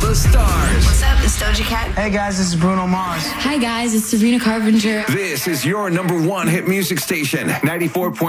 the stars. What's up? It's Doja Cat. Hey guys, this is Bruno Mars. Hi guys, it's Sabrina Carpenter. This is your number one hit music station, 94.9